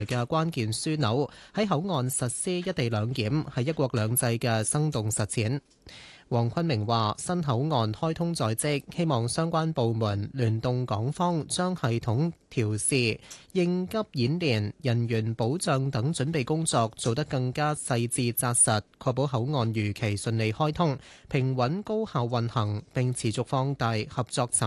嘅關鍵樞紐，喺口岸實施一地兩檢，係一國兩制嘅生動實踐。黃坤明話：新口岸開通在即，希望相關部門聯動港方，將系統調試、應急演練、人員保障等準備工作做得更加細緻紮實，確保口岸如期順利開通、平穩高效運行，並持續放大合作